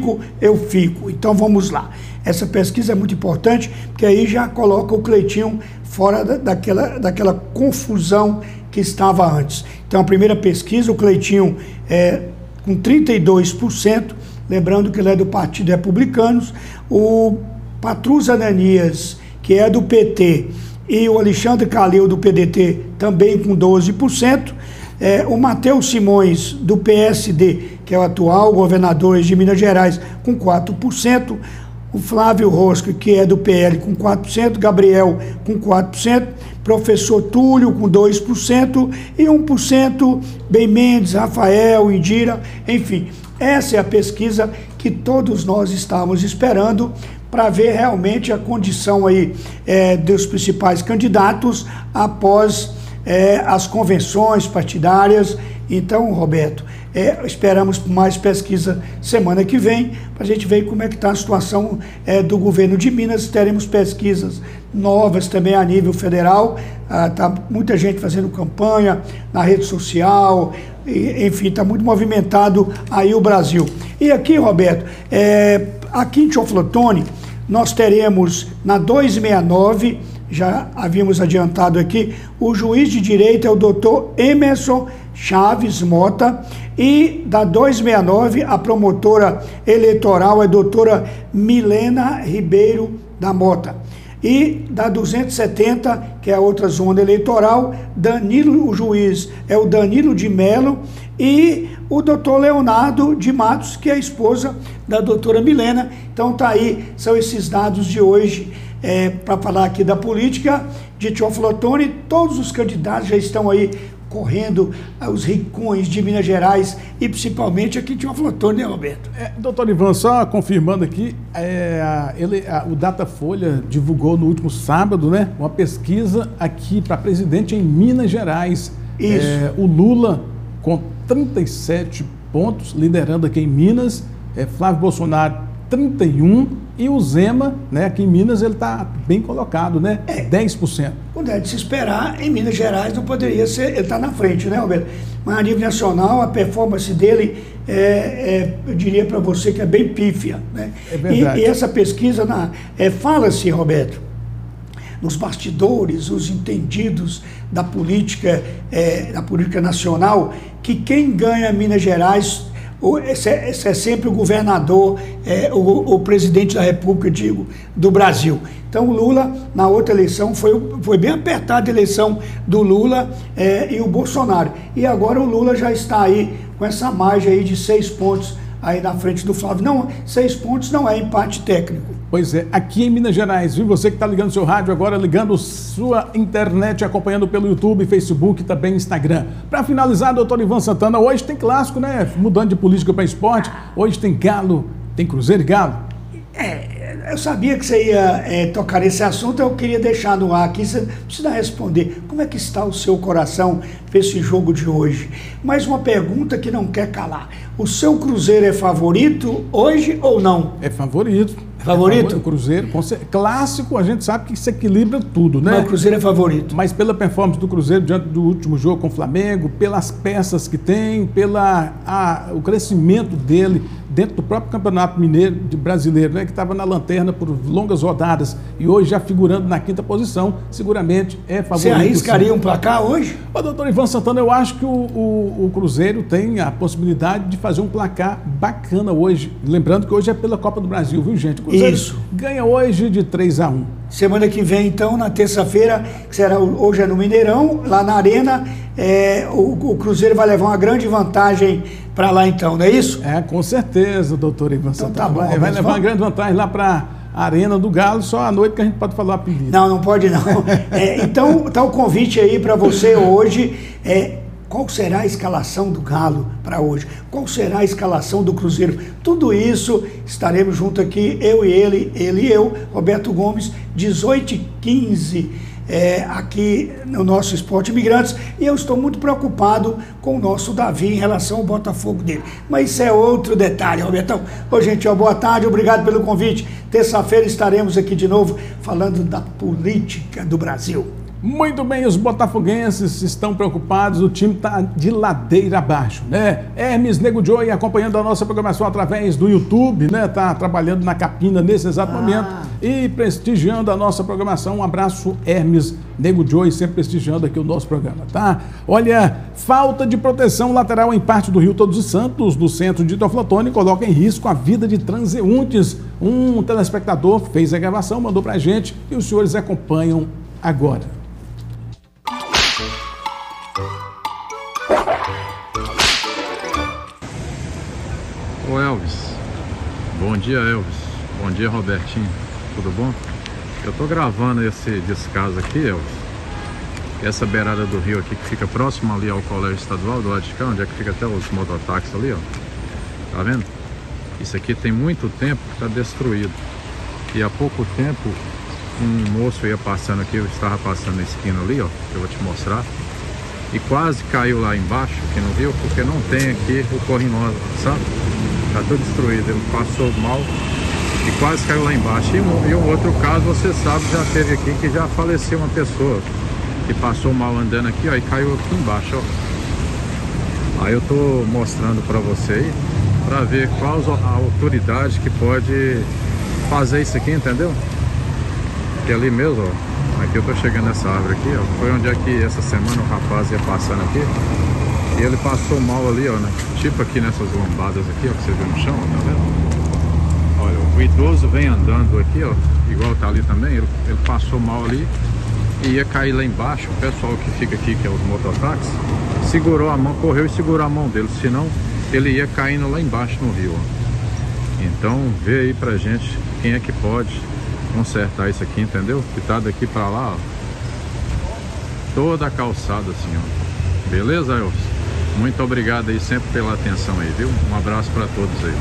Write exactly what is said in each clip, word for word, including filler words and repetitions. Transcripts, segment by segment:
fico, eu fico. Então vamos lá. Essa pesquisa é muito importante, porque aí já coloca o Cleitinho fora da, daquela, daquela confusão que estava antes. Então a primeira pesquisa, o Cleitinho é com trinta e dois por cento, lembrando que ele é do Partido Republicanos, o Patrus Ananias, que é do P T, e o Alexandre Calil, do P D T, também com doze por cento, é, o Matheus Simões, do P S D, que é o atual governador de Minas Gerais, com quatro por cento, o Flávio Rosco, que é do P L, com quatro por cento, Gabriel com quatro por cento, professor Túlio com dois por cento e um por cento Bem Mendes, Rafael, Indira, enfim. Essa é a pesquisa que todos nós estávamos esperando para ver realmente a condição aí é, dos principais candidatos após é, as convenções partidárias. Então, Roberto, é, esperamos mais pesquisa semana que vem, para a gente ver como é que está a situação é, do governo de Minas. Teremos pesquisas novas também a nível federal, está ah, muita gente fazendo campanha na rede social, e, enfim, está muito movimentado aí o Brasil. E aqui, Roberto, é, aqui em Teoflotone, nós teremos na duzentos e sessenta e nove, já havíamos adiantado aqui, o juiz de direito é o doutor Emerson Chaves Mota, e da duzentos e sessenta e nove a promotora eleitoral é a doutora Milena Ribeiro da Mota. E da duzentos e setenta, que é a outra zona eleitoral, Danilo, o juiz é o Danilo de Melo, e o doutor Leonardo de Matos, que é a esposa da doutora Milena. Então tá aí, são esses dados de hoje, é, para falar aqui da política de Teoflotone. Todos os candidatos já estão aí correndo aos rincões de Minas Gerais e principalmente aqui em Teoflotone, né, Roberto? É, doutor Ivan, só confirmando aqui, é, a, ele, a, o Datafolha divulgou no último sábado, né, uma pesquisa aqui para presidente em Minas Gerais. Isso. É, o Lula com trinta e sete pontos, liderando aqui em Minas, é, Flávio Bolsonaro trinta e um, e o Zema, né, aqui em Minas, ele está bem colocado, né? É. dez por cento. Quando é de se esperar, em Minas Gerais não poderia ser, ele está na frente, né, Roberto? Mas a nível nacional, a performance dele, é, é, eu diria para você que é bem pífia, né? É verdade. E, e essa pesquisa, na, é, fala-se, Roberto, nos bastidores, os entendidos da política, é, da política nacional, que quem ganha Minas Gerais, esse é, esse é sempre o governador, é, o, o presidente da República, digo, do Brasil. Então o Lula, na outra eleição, foi, foi bem apertada a eleição do Lula é, e o Bolsonaro. E agora o Lula já está aí com essa margem aí de seis pontos aí na frente do Flávio. Não, seis pontos não é empate técnico. Pois é, aqui em Minas Gerais, viu? Você que está ligando seu rádio agora, ligando sua internet, acompanhando pelo YouTube, Facebook e também Instagram. Para finalizar, doutor Ivan Santana, hoje tem clássico, né? Mudando de política para esporte, hoje tem Galo, tem Cruzeiro e Galo. É, eu sabia que você ia é, tocar esse assunto, eu queria deixar no ar aqui, você precisa responder. Como é que está o seu coração para esse jogo de hoje? Mais uma pergunta que não quer calar. O seu Cruzeiro é favorito hoje ou não? É favorito. Favorito? É o Cruzeiro, clássico, a gente sabe que se equilibra tudo, né? Mas o Cruzeiro é favorito. Mas pela performance do Cruzeiro diante do último jogo com o Flamengo, pelas peças que tem, pela a, o crescimento dele dentro do próprio Campeonato Mineiro de Brasileiro, né, que estava na lanterna por longas rodadas e hoje já figurando na quinta posição, seguramente é favorito. Você arriscaria um placar hoje? Ô, doutor Ivan Santana, eu acho que o, o, o Cruzeiro tem a possibilidade de fazer um placar bacana hoje. Lembrando que hoje é pela Copa do Brasil, viu, gente? O Cruzeiro Isso. ganha hoje de três a um. Semana que vem, então, na terça-feira, que será hoje é no Mineirão, lá na Arena, é, o, o Cruzeiro vai levar uma grande vantagem para lá, então, não é isso? É, com certeza, doutor Ivan Então, Santana. tá bom, vai, vai levar vamos... uma grande vantagem lá para a Arena do Galo, só à noite que a gente pode falar apelido. Não, não pode não. É, então, tá o convite aí para você hoje. É, qual será a escalação do Galo para hoje? Qual será a escalação do Cruzeiro? Tudo isso estaremos junto aqui, eu e ele, ele e eu, Roberto Gomes, dezoito e quinze, é, aqui no nosso Esporte Imigrantes, e eu estou muito preocupado com o nosso Davi em relação ao Botafogo dele. Mas isso é outro detalhe, Robertão. Ô, gente, ó, boa tarde, obrigado pelo convite. Terça-feira estaremos aqui de novo falando da política do Brasil. Muito bem, os botafoguenses estão preocupados, o time está de ladeira abaixo, né? Hermes Nego Joey acompanhando a nossa programação através do YouTube, né? Está trabalhando na capina nesse exato ah. momento e prestigiando a nossa programação. Um abraço, Hermes Nego Joey, sempre prestigiando aqui o nosso programa, tá? Olha, falta de proteção lateral em parte do Rio Todos os Santos, do centro de Teoflotone, coloca em risco a vida de transeuntes. Um telespectador fez a gravação, mandou pra gente e os senhores acompanham agora. Ô Elvis, bom dia Elvis, bom dia Robertinho, tudo bom? Eu tô gravando esse descaso aqui, Elvis, essa beirada do rio aqui que fica próximo ali ao colégio estadual do lado de cá, onde é que fica até os mototáxis ali, ó, tá vendo? Isso aqui tem muito tempo que tá destruído e há pouco tempo um moço ia passando aqui, eu estava passando na esquina ali, ó, eu vou te mostrar, e quase caiu lá embaixo, aqui no rio, porque não tem aqui o corrimão, sabe? Tá tudo destruído, ele passou mal e quase caiu lá embaixo. E um, e um outro caso, você sabe, já teve aqui que já faleceu uma pessoa que passou mal andando aqui, ó, e caiu aqui embaixo, ó. Aí eu tô mostrando pra você aí, pra ver qual a autoridade que pode fazer isso aqui, entendeu? Porque ali mesmo, ó, aqui eu tô chegando nessa árvore aqui, ó, foi onde é que essa semana o rapaz ia passando aqui. E ele passou mal ali, ó, né? Tipo aqui nessas lombadas aqui, ó, que você vê no chão, ó, tá vendo? Olha, o idoso vem andando aqui, ó, igual tá ali também, ele, ele passou mal ali e ia cair lá embaixo. O pessoal que fica aqui, que é os mototáxis, segurou a mão, correu e segurou a mão dele, senão ele ia caindo lá embaixo no rio, ó. Então, vê aí pra gente quem é que pode consertar isso aqui, entendeu? Que tá daqui pra lá, ó, toda a calçada assim, ó. Beleza, Elvis? Muito obrigado aí sempre pela atenção aí, viu? Um abraço para todos aí.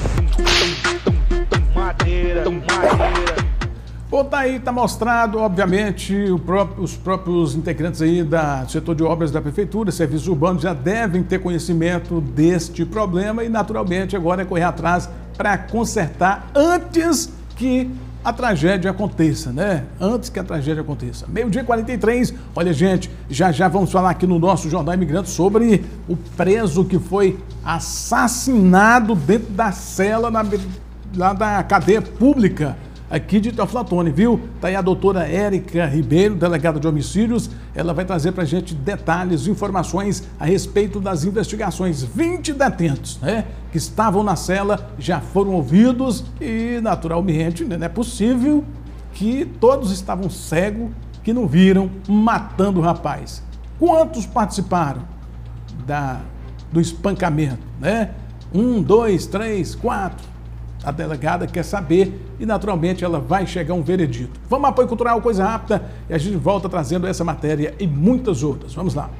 Bom, tá aí, tá mostrado, obviamente, o próprio, os próprios integrantes aí da, do setor de obras da prefeitura, serviços urbanos, já devem ter conhecimento deste problema e, naturalmente, agora é correr atrás para consertar antes que a tragédia aconteça, né? Antes que a tragédia aconteça. Meio-dia e quarenta e três, olha, gente, já já vamos falar aqui no nosso Jornal Imigrante sobre o preso que foi assassinado dentro da cela na, lá da cadeia pública aqui de Teoflotone, viu? Tá aí a doutora Érica Ribeiro, delegada de homicídios, ela vai trazer pra gente detalhes, informações a respeito das investigações. vinte detentos, né, que estavam na cela, já foram ouvidos e, naturalmente, não é possível que todos estavam cegos, que não viram matando o rapaz. Quantos participaram da, do espancamento, né? Um, dois, três, quatro. A delegada quer saber e, naturalmente, ela vai chegar a um veredito. Vamos ao apoio cultural, coisa rápida, e a gente volta trazendo essa matéria e muitas outras. Vamos lá.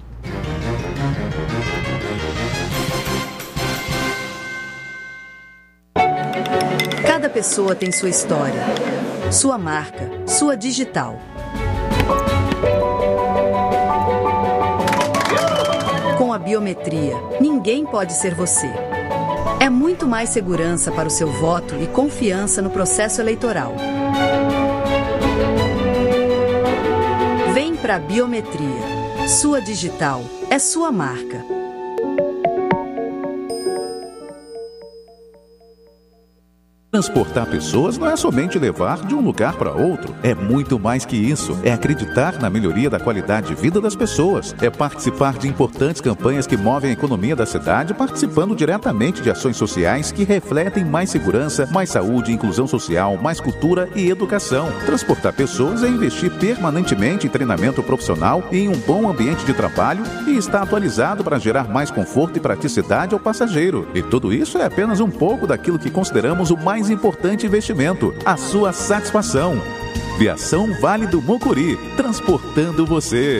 Cada pessoa tem sua história, sua marca, sua digital. Com a biometria, ninguém pode ser você. É muito mais segurança para o seu voto e confiança no processo eleitoral. Vem para a biometria. Sua digital é sua marca. Transportar pessoas não é somente levar de um lugar para outro. É muito mais que isso. É acreditar na melhoria da qualidade de vida das pessoas. É participar de importantes campanhas que movem a economia da cidade, participando diretamente de ações sociais que refletem mais segurança, mais saúde, inclusão social, mais cultura e educação. Transportar pessoas é investir permanentemente em treinamento profissional e em um bom ambiente de trabalho e estar atualizado para gerar mais conforto e praticidade ao passageiro. E tudo isso é apenas um pouco daquilo que consideramos o mais importante investimento, a sua satisfação. Viação Vale do Mucuri, transportando você.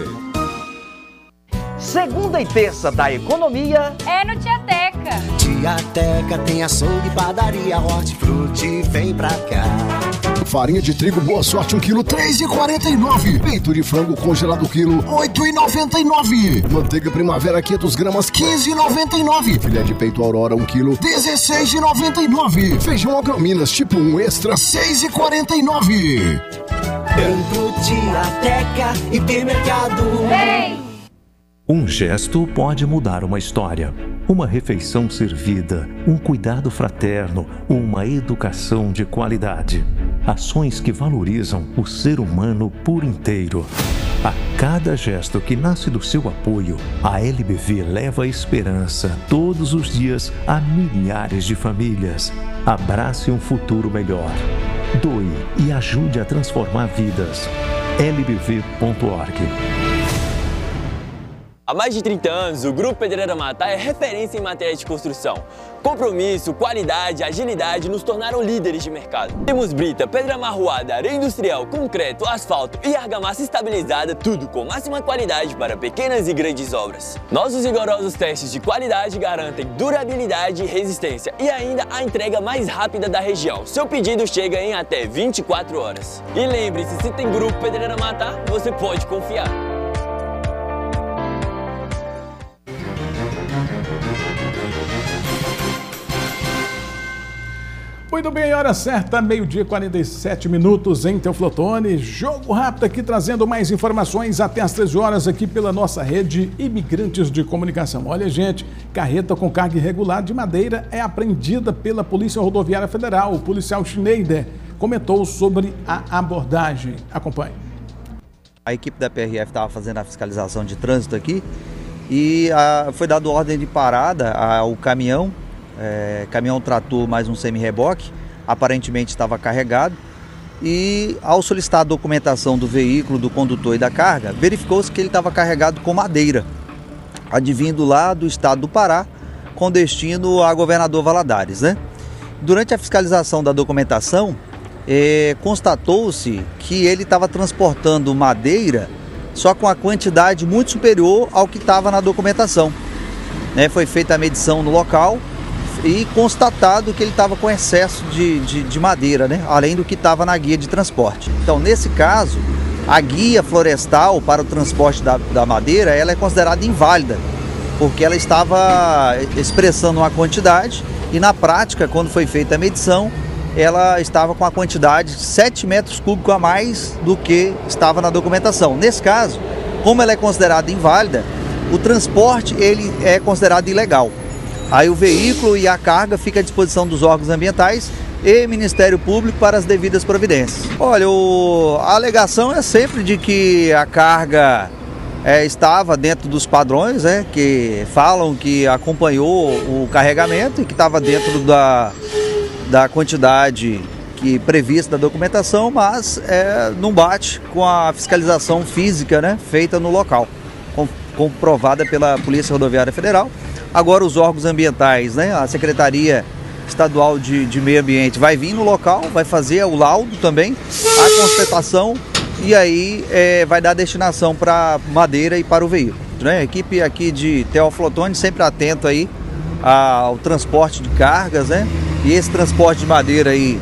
Segunda e terça da economia é no Tiateca. Tiateca tem açougue, padaria, hortifruti, vem pra cá. Farinha de trigo Boa Sorte um quilo, três reais e quarenta e nove centavos. Peito de frango congelado quilo, oito reais e noventa e nove centavos. Manteiga Primavera quinhentas gramas, quinze reais e noventa e nove centavos. Filé de peito Aurora um quilo, dezesseis reais e noventa e nove centavos. Feijão Agrominas tipo um extra, seis reais e quarenta e nove centavos. Tem Frutiateca, hipermercado. Vem! Um gesto pode mudar uma história. Uma refeição servida, um cuidado fraterno, uma educação de qualidade. Ações que valorizam o ser humano por inteiro. A cada gesto que nasce do seu apoio, a L B V leva esperança todos os dias a milhares de famílias. Abrace um futuro melhor. Doe e ajude a transformar vidas. L B V ponto org. Há mais de trinta anos, o Grupo Pedreira Matá é referência em matéria de construção. Compromisso, qualidade, agilidade nos tornaram líderes de mercado. Temos brita, pedra amarroada, areia industrial, concreto, asfalto e argamassa estabilizada, tudo com máxima qualidade para pequenas e grandes obras. Nossos rigorosos testes de qualidade garantem durabilidade e resistência e ainda a entrega mais rápida da região. Seu pedido chega em até vinte e quatro horas. E lembre-se, se tem Grupo Pedreira Matá, você pode confiar. Muito bem, hora certa, meio-dia e quarenta e sete minutos em Teoflotone. Jogo rápido aqui, trazendo mais informações até às treze horas aqui pela nossa rede Imigrantes de Comunicação. Olha, gente, carreta com carga irregular de madeira é apreendida pela Polícia Rodoviária Federal. O policial Schneider comentou sobre a abordagem. Acompanhe. A equipe da P R F estava fazendo a fiscalização de trânsito aqui e a, foi dado ordem de parada ao caminhão. É, caminhão trator mais um semi-reboque, aparentemente estava carregado, e ao solicitar a documentação do veículo, do condutor e da carga, verificou-se que ele estava carregado com madeira, advindo lá do estado do Pará, com destino a Governador Valadares, né? Durante a fiscalização da documentação, é, constatou-se que ele estava transportando madeira, só com a quantidade muito superior ao que estava na documentação, né? Foi feita a medição no local e constatado que ele estava com excesso de, de, de madeira, né? Além do que estava na guia de transporte. Então, nesse caso, a guia florestal para o transporte da, da madeira, ela é considerada inválida, porque ela estava expressando uma quantidade e na prática, quando foi feita a medição, ela estava com a quantidade de sete metros cúbicos a mais do que estava na documentação. Nesse caso, como ela é considerada inválida, o transporte ele é considerado ilegal. Aí o veículo e a carga ficam à disposição dos órgãos ambientais e Ministério Público para as devidas providências. Olha, o, a alegação é sempre de que a carga é, estava dentro dos padrões, né, que falam que acompanhou o carregamento e que estava dentro da, da quantidade que prevista da documentação, mas é, não bate com a fiscalização física, né, feita no local, com, comprovada pela Polícia Rodoviária Federal. Agora os órgãos ambientais, né, a Secretaria Estadual de, de Meio Ambiente vai vir no local, vai fazer o laudo também, a constatação e aí é, vai dar destinação para madeira e para o veículo, né? A equipe aqui de Teoflotone sempre atenta aí ao transporte de cargas, né? E esse transporte de madeira aí,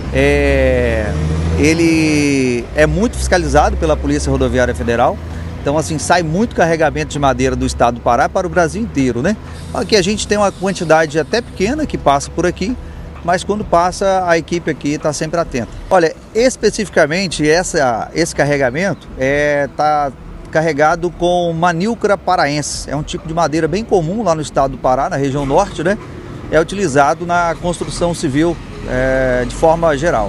é, ele é muito fiscalizado pela Polícia Rodoviária Federal. Então, assim, sai muito carregamento de madeira do estado do Pará para o Brasil inteiro, né? Aqui a gente tem uma quantidade até pequena que passa por aqui, mas quando passa, a equipe aqui está sempre atenta. Olha, especificamente essa, esse carregamento está é, carregado com Manilcra paraense. É um tipo de madeira bem comum lá no estado do Pará, na região norte, né? É utilizado na construção civil é, de forma geral.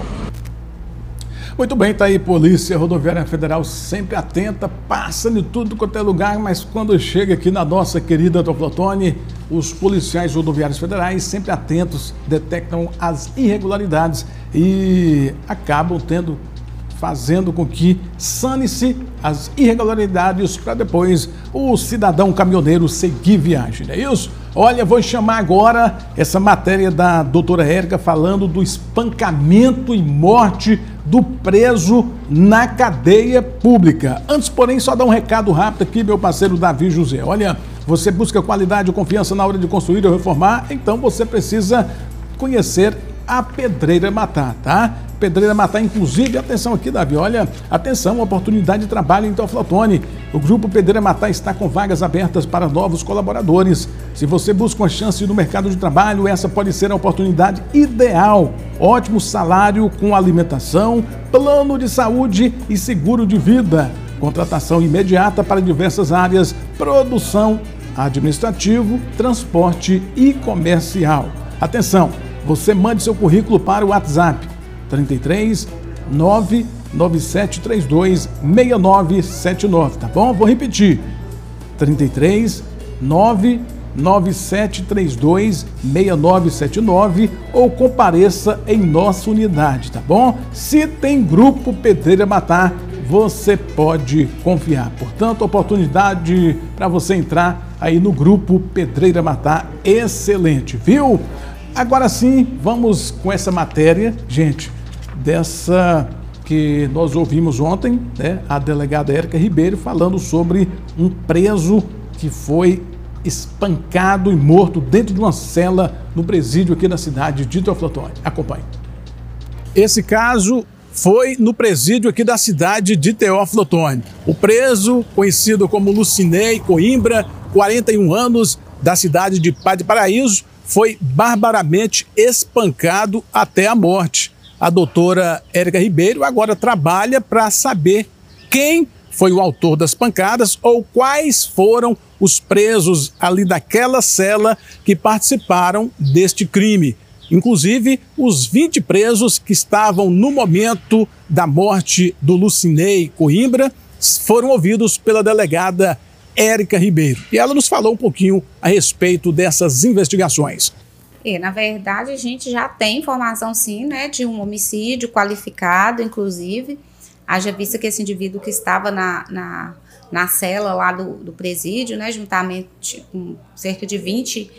Muito bem, tá aí, Polícia Rodoviária Federal sempre atenta, passa de tudo quanto é lugar, mas quando chega aqui na nossa querida Teoflotone, os policiais rodoviários federais sempre atentos, detectam as irregularidades e acabam tendo, fazendo com que sane-se as irregularidades para depois o cidadão caminhoneiro seguir viagem, não é isso? Olha, vou chamar agora essa matéria da doutora Érica falando do espancamento e morte do preso na cadeia pública. Antes, porém, só dar um recado rápido aqui, meu parceiro Davi José. Olha, você busca qualidade e confiança na hora de construir ou reformar, então você precisa conhecer a Pedreira Matá, tá? Pedreira Matá, inclusive, atenção aqui, Davi, olha, atenção, oportunidade de trabalho em Teoflotone. O Grupo Pedreira Matá está com vagas abertas para novos colaboradores. Se você busca uma chance no mercado de trabalho, essa pode ser a oportunidade ideal. ótimo salário com alimentação, plano de saúde e seguro de vida. Contratação imediata para diversas áreas: produção, administrativo, transporte e comercial. Atenção, você mande seu currículo para o WhatsApp trinta e três, nove nove sete três dois, seis nove sete nove, tá bom? Vou repetir, trinta e três, nove nove sete três dois, seis nove sete nove, ou compareça em nossa unidade, tá bom? Se tem Grupo Pedreira Matar, você pode confiar. Portanto, oportunidade para você entrar aí no Grupo Pedreira Matar, excelente, viu? Agora sim, vamos com essa matéria, gente, dessa que nós ouvimos ontem, né? A delegada Érica Ribeiro falando sobre um preso que foi espancado e morto dentro de uma cela no presídio aqui na cidade de Teoflotone. Acompanhe. Esse caso foi no presídio aqui da cidade de Teófilo Otoni. O preso, conhecido como Lucinei Coimbra, quarenta e um anos, da cidade de Padre Paraíso, foi barbaramente espancado até a morte. A doutora Érica Ribeiro agora trabalha para saber quem foi o autor das pancadas ou quais foram os presos ali daquela cela que participaram deste crime. Inclusive, os vinte presos que estavam no momento da morte do Lucinei Coimbra foram ouvidos pela delegada Érica Ribeiro. E ela nos falou um pouquinho a respeito dessas investigações. É, na verdade, a gente já tem informação, sim, né, de um homicídio qualificado, inclusive. Haja vista que esse indivíduo que estava na, na, na cela lá do, do presídio, né, juntamente com cerca de vinte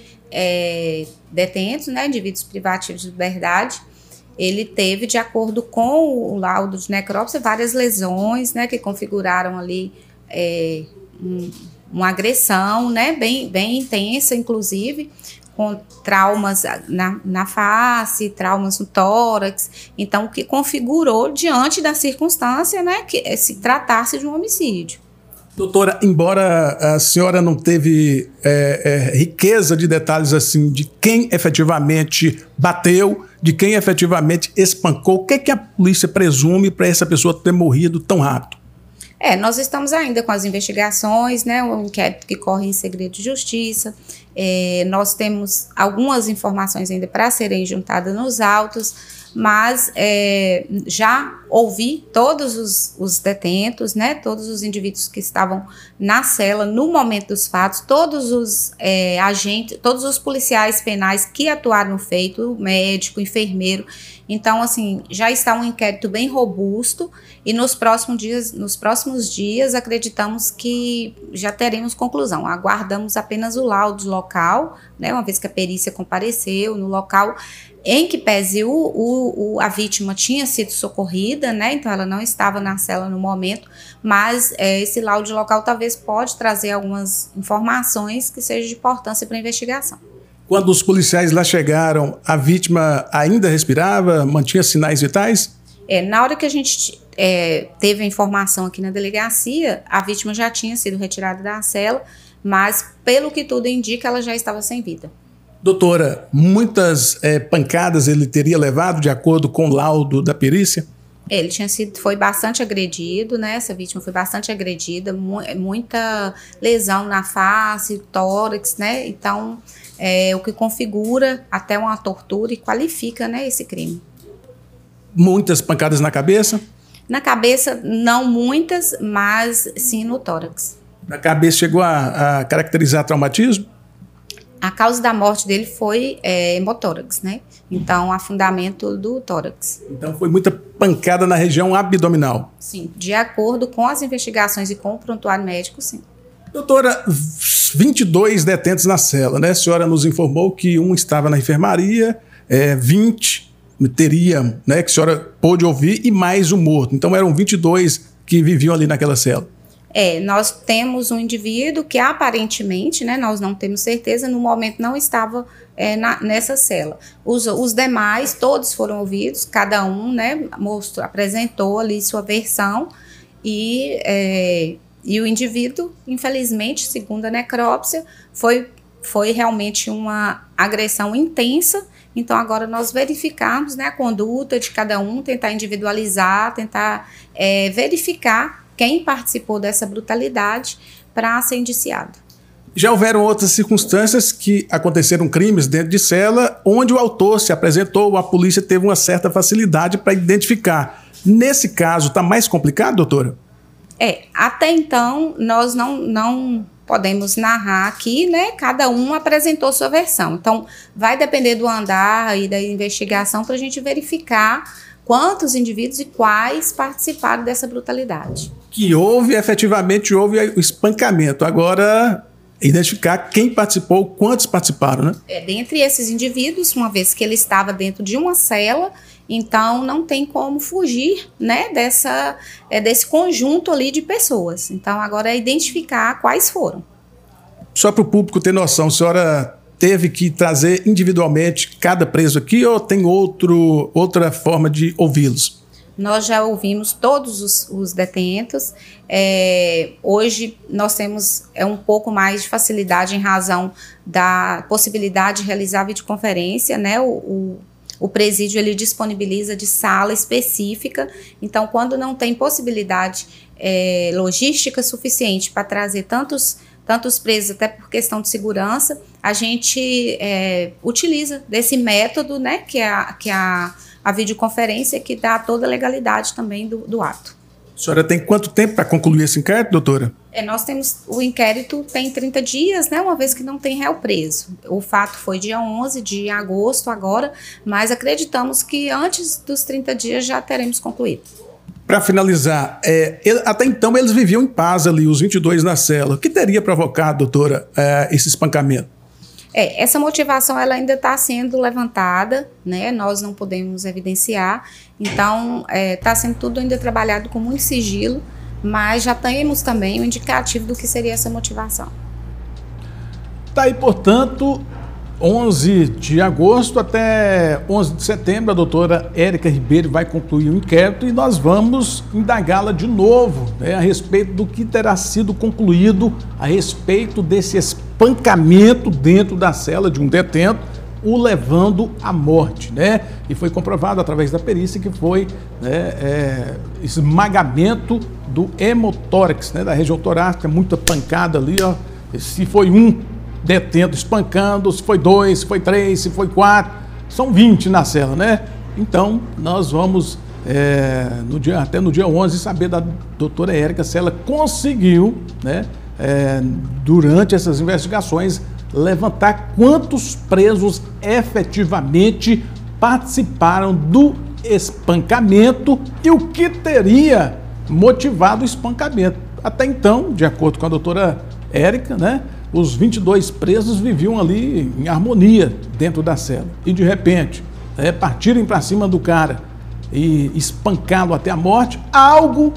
é, detentos, né, indivíduos privativos de liberdade, ele teve, de acordo com o laudo de necrópsia, várias lesões, né, que configuraram ali é, um, uma agressão, né, bem, bem intensa, inclusive, com traumas na, na face, traumas no tórax, então o que configurou diante da circunstância, né, que se tratasse de um homicídio. Doutora, embora a senhora não teve é, é, riqueza de detalhes assim de quem efetivamente bateu, de quem efetivamente espancou, o que, é que a polícia presume para essa pessoa ter morrido tão rápido? É, nós estamos ainda com as investigações, né, um inquérito que corre em segredo de justiça. É, nós temos algumas informações ainda para serem juntadas nos autos, mas é, já ouvi todos os, os detentos, né, todos os indivíduos que estavam na cela no momento dos fatos, todos os é, agentes, todos os policiais penais que atuaram no feito, médico, enfermeiro. Então, assim, já está um inquérito bem robusto e nos próximos dias, nos próximos dias acreditamos que já teremos conclusão. Aguardamos apenas o laudo local, né, uma vez que a perícia compareceu no local, em que pese o, o, o, a vítima tinha sido socorrida, né, então ela não estava na cela no momento, mas é, esse laudo local talvez pode trazer algumas informações que sejam de importância para a investigação. Quando os policiais lá chegaram, a vítima ainda respirava, mantinha sinais vitais? É, na hora que a gente é, teve a informação aqui na delegacia, a vítima já tinha sido retirada da cela, mas pelo que tudo indica, ela já estava sem vida. Doutora, muitas é, pancadas ele teria levado de acordo com o laudo da perícia? Ele tinha sido, foi bastante agredido, né? Essa vítima foi bastante agredida, mu muita lesão na face, tórax, né? Então, é o que configura até uma tortura e qualifica, né, esse crime. Muitas pancadas na cabeça? Na cabeça, não muitas, mas sim no tórax. Na cabeça chegou a, a caracterizar traumatismo? A causa da morte dele foi é, hemotórax, né? Então, afundamento do tórax. Então, foi muita pancada na região abdominal? Sim, de acordo com as investigações e com o prontuário médico, sim. Doutora, vinte e dois detentos na cela, né? A senhora nos informou que um estava na enfermaria, é, vinte teria, né, que a senhora pôde ouvir, e mais um morto. Então, eram vinte e dois que viviam ali naquela cela. É, nós temos um indivíduo que aparentemente, né, nós não temos certeza, no momento não estava é, na, nessa cela. Os, os demais, todos foram ouvidos, cada um, né, mostrou, apresentou ali sua versão e, é, e o indivíduo, infelizmente, segundo a necrópsia, foi, foi realmente uma agressão intensa Então, agora nós verificarmos, né, a conduta de cada um, tentar individualizar, tentar é, verificar quem participou dessa brutalidade para ser indiciado. Já houveram outras circunstâncias que aconteceram crimes dentro de cela, onde o autor se apresentou, a polícia teve uma certa facilidade para identificar. Nesse caso, está mais complicado, doutora? É, até então, nós não, não podemos narrar aqui, né? Cada um apresentou sua versão. Então, vai depender do andar e da investigação para a gente verificar quantos indivíduos e quais participaram dessa brutalidade. Que houve, efetivamente, houve o espancamento. Agora, identificar quem participou, quantos participaram, né? É, dentre esses indivíduos, uma vez que ele estava dentro de uma cela, então não tem como fugir, né, dessa, é, desse conjunto ali de pessoas. Então agora é identificar quais foram. Só para o público ter noção, a senhora teve que trazer individualmente cada preso aqui ou tem outro, outra forma de ouvi-los? Nós já ouvimos todos os, os detentos. É, hoje nós temos é, um pouco mais de facilidade em razão da possibilidade de realizar videoconferência, né? O, o, o presídio ele disponibiliza de sala específica. Então, quando não tem possibilidade é, logística suficiente para trazer tantos, tantos presos, até por questão de segurança, a gente é, utiliza desse método, né? Que é a, que é a a videoconferência, que dá toda a legalidade também do, do ato. A senhora tem quanto tempo para concluir esse inquérito, doutora? É, nós temos, o inquérito tem trinta dias, né, uma vez que não tem réu preso. O fato foi dia onze de agosto agora, mas acreditamos que antes dos trinta dias já teremos concluído. Para finalizar, é, ele, até então eles viviam em paz ali, os vinte e dois na cela. O que teria provocado, doutora, é, esse espancamento? É, essa motivação ela ainda está sendo levantada, né? Nós não podemos evidenciar, então está é, sendo tudo ainda trabalhado com muito sigilo, mas já temos também um indicativo do que seria essa motivação. Tá aí, portanto, onze de agosto até onze de setembro, a doutora Érica Ribeiro vai concluir o inquérito e nós vamos indagá-la de novo, né, a respeito do que terá sido concluído a respeito desse espancamento dentro da cela de um detento, o levando à morte, né? E foi comprovado através da perícia que foi, né, é, esmagamento do hemotórax, né, da região torácica, muita pancada ali, ó. Se foi um detento espancando, se foi dois, se foi três, se foi quatro, são vinte na cela, né? Então, nós vamos, é, no dia, até no dia onze, saber da doutora Érica se ela conseguiu, né, é, durante essas investigações, levantar quantos presos efetivamente participaram do espancamento e o que teria motivado o espancamento. Até então, de acordo com a doutora Érica, né, os vinte e dois presos viviam ali em harmonia dentro da cela. E de repente, é, partirem para cima do cara e espancá-lo até a morte, algo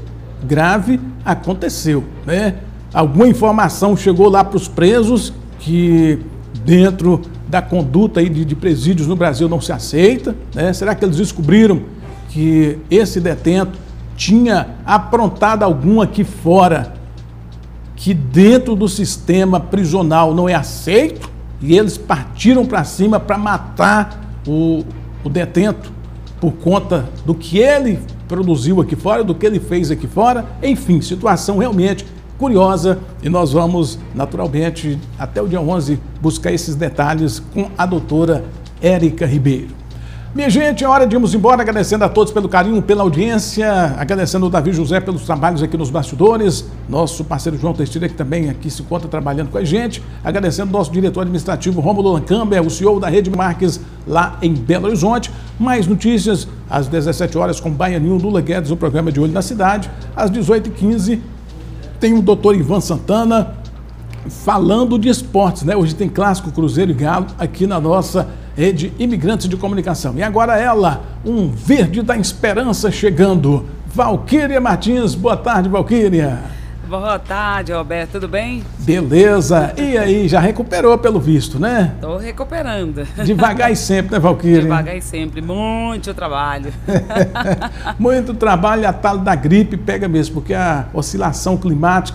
grave aconteceu, né? Alguma informação chegou lá para os presos que dentro da conduta aí de, de presídios no Brasil não se aceita, né? Será que eles descobriram que esse detento tinha aprontado algum aqui fora que dentro do sistema prisional não é aceito e eles partiram para cima para matar o, o detento por conta do que ele produziu aqui fora, do que ele fez aqui fora? Enfim, situação realmente curiosa e nós vamos, naturalmente, até o dia onze, buscar esses detalhes com a doutora Érica Ribeiro. Minha gente, é hora de irmos embora, agradecendo a todos pelo carinho, pela audiência, agradecendo o Davi José pelos trabalhos aqui nos bastidores, nosso parceiro João Teixeira, que também aqui se encontra trabalhando com a gente, agradecendo o nosso diretor administrativo Rômulo Lancamber, o C E O da Rede Marques lá em Belo Horizonte. Mais notícias às dezessete horas com Baianinho Lula Guedes, o programa de Olho na Cidade. Às dezoito e quinze tem o doutor Ivan Santana falando de esportes, né? Hoje tem Clássico Cruzeiro e Galo aqui na nossa Rede Imigrantes de Comunicação. E agora ela, um Verde da Esperança chegando. Valquíria Martins, boa tarde, Valquíria. Boa tarde, Roberto, tudo bem? Beleza. E aí, já recuperou pelo visto, né? Estou recuperando. Devagar e sempre, né, Valquíria? Devagar e sempre, muito trabalho. Muito trabalho, a tal da gripe pega mesmo, porque a oscilação climática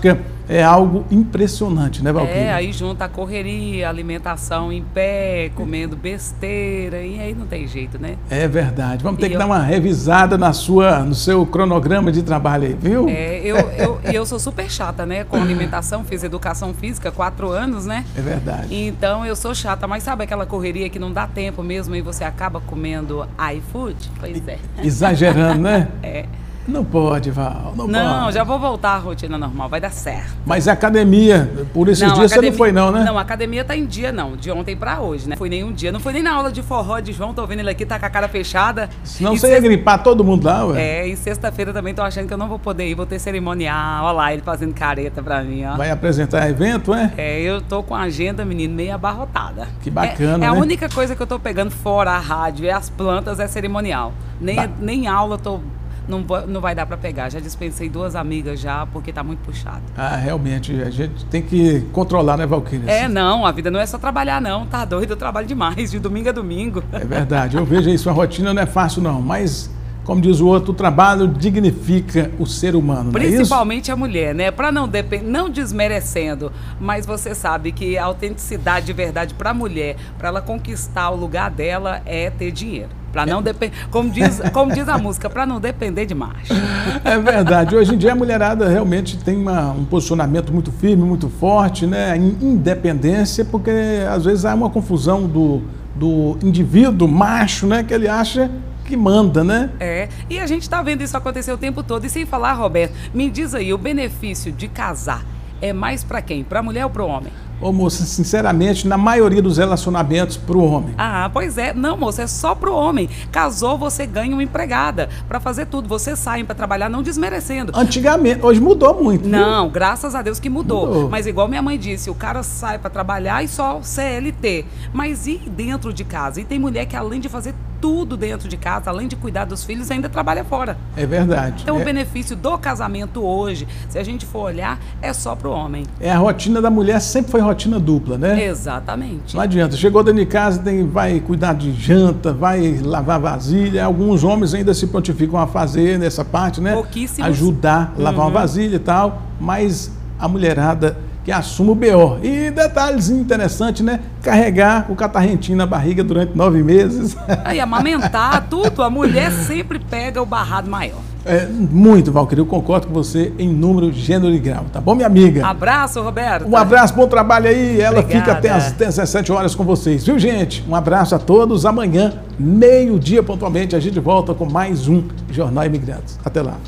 é algo impressionante, né, Valquíria? É, aí junta a correria, alimentação em pé, comendo besteira, e aí não tem jeito, né? É verdade. Vamos ter E que eu... dar uma revisada na sua, no seu cronograma de trabalho aí, viu? É, eu, eu, eu sou super chata, né? Com alimentação, fiz educação física, quatro anos, né? É verdade. Então eu sou chata, mas sabe aquela correria que não dá tempo mesmo e você acaba comendo iFood? Pois é. Exagerando, né? É. Não pode, Val, não, não pode. já vou voltar à rotina normal, vai dar certo. Mas a academia, por esses não, dias academia, você não foi não, né? Não, a academia tá em dia não, de ontem pra hoje, né? Fui nem um dia, não fui nem na aula de forró de João, tô vendo ele aqui, tá com a cara fechada. Senão e você sexta... ia gripar todo mundo lá, ué. É, e sexta-feira também tô achando que eu não vou poder ir, vou ter cerimonial, olha lá ele fazendo careta pra mim, ó. Vai apresentar evento, é? É, eu tô com a agenda, menino, meio abarrotada. Que bacana, É, é né? a única coisa que eu tô pegando fora a rádio e as plantas é cerimonial. Nem, ba... nem aula eu tô... Não, não vai dar para pegar. Já dispensei duas amigas já, porque tá muito puxado. Ah, realmente, a gente tem que controlar, né, Valquíria? É, não, a vida não é só trabalhar, não. Tá doido, eu trabalho demais, de domingo a domingo. É verdade, eu vejo aí, sua rotina não é fácil, não. Mas, como diz o outro, o trabalho dignifica o ser humano, não é isso? Principalmente a mulher, né? Para não depend... não desmerecendo, mas você sabe que a autenticidade de verdade para a mulher, para ela conquistar o lugar dela, é ter dinheiro. Para não depender, como diz, como diz a música, para não depender de macho. É verdade. Hoje em dia a mulherada realmente tem uma, um posicionamento muito firme, muito forte, né? Em independência, porque às vezes há uma confusão do, do indivíduo macho, né? Que ele acha que manda, né? É, e a gente está vendo isso acontecer o tempo todo. E sem falar, Roberto, me diz aí, o benefício de casar é mais para quem? Para a mulher ou para o homem? Ô, moça, sinceramente, na maioria dos relacionamentos, pro homem. Ah, pois é. Não, moça, é só pro homem. Casou, você ganha uma empregada para fazer tudo. Você sai para trabalhar, não desmerecendo. Antigamente, hoje mudou muito. Não, viu? Graças a Deus que mudou. mudou. Mas igual minha mãe disse, o cara sai para trabalhar e só C L T. Mas e dentro de casa? E tem mulher que além de fazer tudo dentro de casa, além de cuidar dos filhos, ainda trabalha fora. É verdade. Então é. o benefício do casamento hoje, se a gente for olhar, é só pro homem. É, a rotina da mulher sempre foi rotina dupla, né? Exatamente. Não adianta. Chegou dentro de casa, tem, vai cuidar de janta, vai lavar vasilha. Alguns homens ainda se prontificam a fazer nessa parte, né? Pouquíssimos. Ajudar a lavar Uhum. uma vasilha e tal. Mas a mulherada que assume o B O. E detalhes interessantes, né? Carregar o catarrentinho na barriga durante nove meses. Aí amamentar, tudo. A mulher sempre pega o barrado maior. É, muito, Valquíria, eu concordo com você em número, gênero e grau, tá bom, minha amiga? Abraço, Roberto. Um abraço, bom trabalho aí. Ela Obrigada. fica até as dezessete horas com vocês, viu, gente? Um abraço a todos. Amanhã, meio-dia pontualmente, a gente volta com mais um Jornal Imigrantes. Até lá.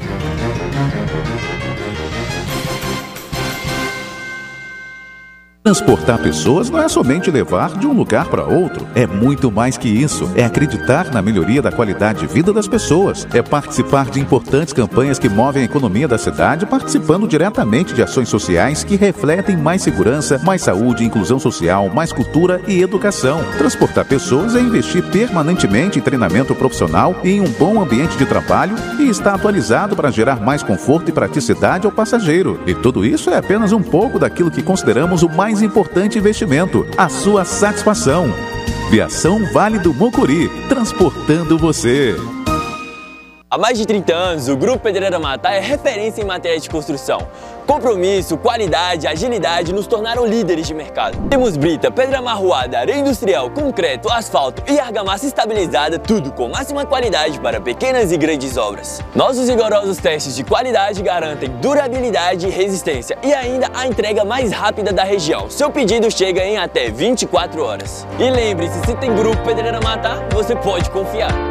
Transportar pessoas não é somente levar de um lugar para outro. É muito mais que isso. É acreditar na melhoria da qualidade de vida das pessoas. É participar de importantes campanhas que movem a economia da cidade, participando diretamente de ações sociais que refletem mais segurança, mais saúde, inclusão social, mais cultura e educação. Transportar pessoas é investir permanentemente em treinamento profissional e em um bom ambiente de trabalho e estar atualizado para gerar mais conforto e praticidade ao passageiro. E tudo isso é apenas um pouco daquilo que consideramos o mais mais importante investimento, a sua satisfação. Viação Vale do Mucuri, transportando você. Há mais de trinta anos, o Grupo Pedreira Matá é referência em matéria de construção. Compromisso, qualidade, agilidade nos tornaram líderes de mercado. Temos brita, pedra amarroada, areia industrial, concreto, asfalto e argamassa estabilizada, tudo com máxima qualidade para pequenas e grandes obras. Nossos rigorosos testes de qualidade garantem durabilidade e resistência e ainda a entrega mais rápida da região. Seu pedido chega em até vinte e quatro horas. E lembre-se, se tem Grupo Pedreira Matá, você pode confiar.